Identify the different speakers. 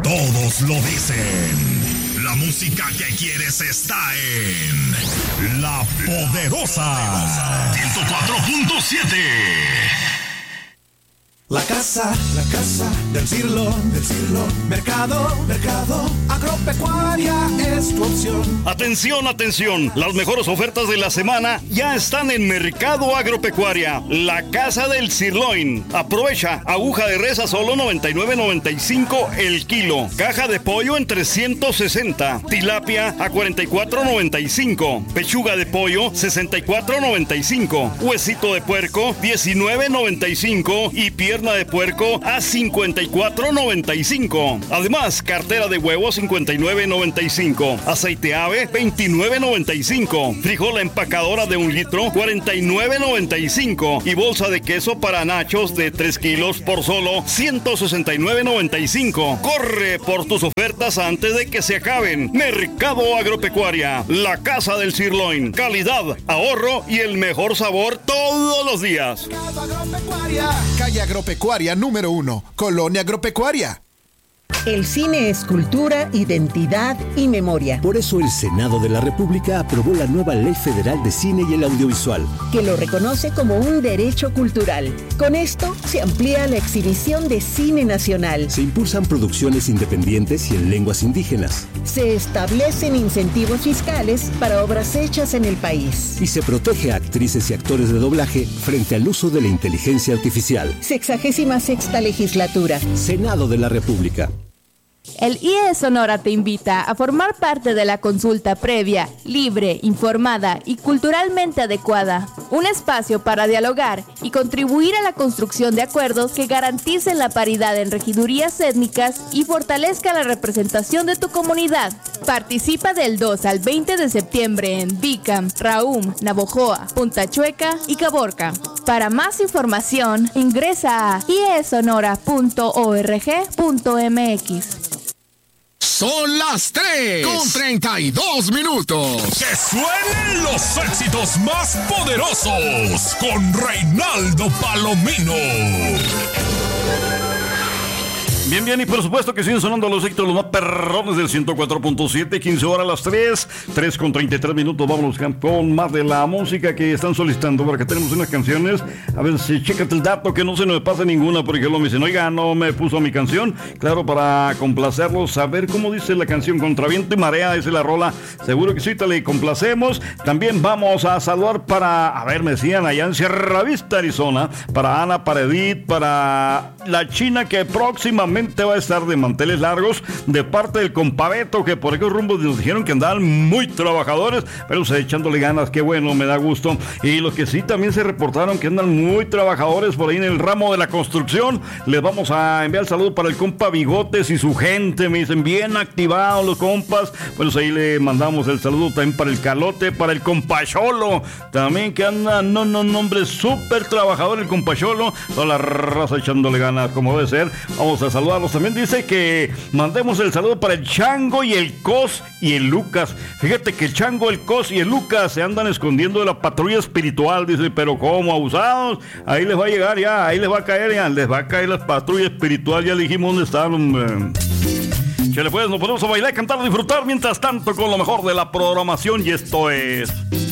Speaker 1: Todos lo dicen. La música que quieres está en La Poderosa 104.7.
Speaker 2: La casa del Cirlón, mercado, agropecuaria es tu opción.
Speaker 3: Atención, las mejores ofertas de la semana ya están en Mercado Agropecuaria, la casa del Cirlón. Aprovecha, aguja de res a solo $99.95 el kilo, caja de pollo en 360, tilapia a $44.95, pechuga de pollo $64.95, huesito de puerco $19.95 y pierna de puerco a $54.95. Además, cartera de huevo $59.95, aceite ave $29.95, frijol empacadora de 1 litro $49.95 y bolsa de queso para nachos de 3 kilos por solo $169.95. Corre por tus ofertas antes de que se acaben. Mercado Agropecuaria, la casa del Cirlón. Calidad, ahorro y el mejor sabor todos los días.
Speaker 4: Calle Agropecuaria número 1, Colonia Agropecuaria.
Speaker 5: El cine es cultura, identidad y memoria.
Speaker 6: Por eso el Senado de la República aprobó la nueva Ley Federal de Cine y el Audiovisual,
Speaker 5: que lo reconoce como un derecho cultural. Con esto se amplía la exhibición de cine nacional.
Speaker 6: Se impulsan producciones independientes y en lenguas indígenas.
Speaker 5: Se establecen incentivos fiscales para obras hechas en el país.
Speaker 6: Y se protege a actrices y actores de doblaje frente al uso de la inteligencia artificial.
Speaker 5: 66ª legislatura.
Speaker 6: Senado de la República.
Speaker 7: El IE Sonora te invita a formar parte de la consulta previa, libre, informada y culturalmente adecuada. Un espacio para dialogar y contribuir a la construcción de acuerdos que garanticen la paridad en regidurías étnicas y fortalezcan la representación de tu comunidad. Participa del 2 al 20 de septiembre en Bicam, Raum, Navojoa, Punta Chueca y Caborca. Para más información, ingresa a iesonora.org.mx.
Speaker 1: Son las 3:32.
Speaker 8: ¡Que suenen los éxitos más poderosos con Reinaldo Palomino!
Speaker 3: Bien, y por supuesto que siguen sonando los éxitos, los más perrones del 104.7, 15 horas a las 3:33. Vámonos con más de la música que están solicitando, porque tenemos unas canciones. A ver si chécate el dato, que no se nos pase ninguna, porque lo me dicen, oiga, no me puso mi canción. Claro, para complacerlos, a ver cómo dice la canción, Contra Viento y Marea, dice la rola. Seguro que sí, te le complacemos. También vamos a saludar para, me decían allá en Sierra Vista, Arizona, para Ana, para Edith, para la China, que próximamente va a estar de manteles largos, de parte del compa Beto, que por aquellos rumbos nos dijeron que andaban muy trabajadores, pero echándole ganas, qué bueno, me da gusto. Y los que sí también se reportaron que andan muy trabajadores por ahí en el ramo de la construcción, les vamos a enviar el saludo para el compa Bigotes y su gente, me dicen, bien activados los compas. Pues ahí le mandamos el saludo también para el Calote, para el compa Cholo, también que andan, hombre, súper trabajador el compa Cholo, toda la raza echándole ganas como debe ser. Vamos a saludar. También dice que mandemos el saludo para el Chango y el Cos y el Lucas. Fíjate que el Chango, el Cos y el Lucas se andan escondiendo de la patrulla espiritual, dice, pero como abusados, ahí les va a llegar ya, ahí les va a caer la patrulla espiritual, ya le dijimos dónde están, hombre. Chale, pues, nos ponemos a bailar, cantar, disfrutar mientras tanto con lo mejor de la programación, y esto es